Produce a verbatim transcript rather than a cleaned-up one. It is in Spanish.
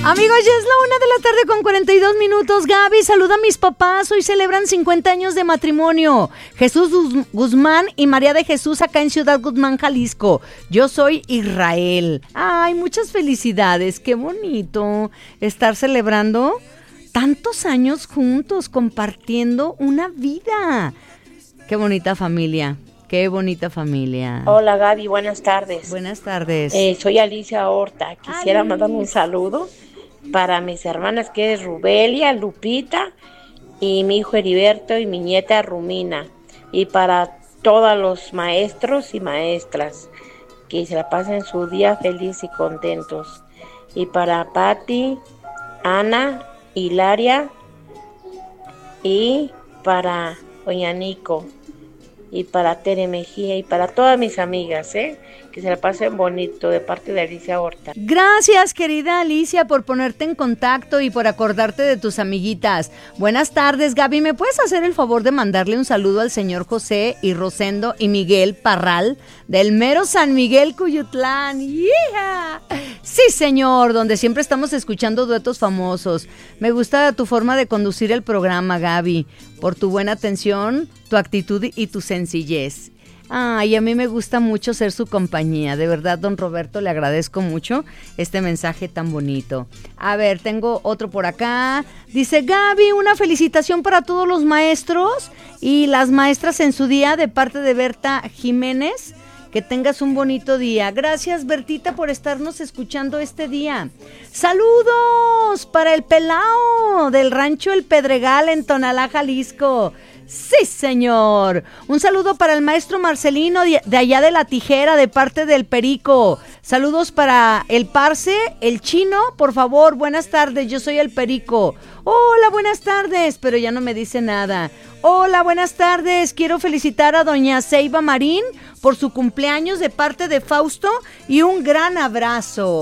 Amigos, ya es la una de la tarde con cuarenta y dos minutos. Gaby, saluda a mis papás. Hoy celebran cincuenta años de matrimonio. Jesús Guzmán y María de Jesús acá en Ciudad Guzmán, Jalisco. Yo soy Israel. Ay, muchas felicidades. Qué bonito estar celebrando tantos años juntos, compartiendo una vida. Qué bonita familia. Qué bonita familia. Hola Gaby, buenas tardes. Buenas tardes. Eh, soy Alicia Horta. Quisiera Alice. mandar un saludo para mis hermanas que es Rubelia, Lupita y mi hijo Heriberto y mi nieta Rumina. Y para todos los maestros y maestras que se la pasen su día feliz y contentos. Y para Patti, Ana, Hilaria y para Oñanico. Y para Tere Mejía y para todas mis amigas, ¿eh? Que se la pasen bonito de parte de Alicia Horta. Gracias, querida Alicia, por ponerte en contacto y por acordarte de tus amiguitas. Buenas tardes, Gaby. ¿Me puedes hacer el favor de mandarle un saludo al señor José y Rosendo y Miguel Parral del mero San Miguel, Cuyutlán? ¡Yeah! Sí, señor, donde siempre estamos escuchando duetos famosos. Me gusta tu forma de conducir el programa, Gaby, por tu buena atención, tu actitud y tu sencillez. Ay, a mí me gusta mucho ser su compañía. De verdad, don Roberto, le agradezco mucho este mensaje tan bonito. A ver, tengo otro por acá. Dice, Gaby, una felicitación para todos los maestros y las maestras en su día de parte de Berta Jiménez. Que tengas un bonito día. Gracias, Bertita, por estarnos escuchando este día. ¡Saludos para el pelao del rancho El Pedregal en Tonalá, Jalisco! ¡Sí, señor! Un saludo para el maestro Marcelino de allá de La Tijera, de parte del Perico. Saludos para el Parce, el Chino, por favor, buenas tardes, yo soy el Perico. Hola, buenas tardes, pero ya no me dice nada. Hola, buenas tardes, quiero felicitar a doña Ceiba Marín por su cumpleaños de parte de Fausto y un gran abrazo.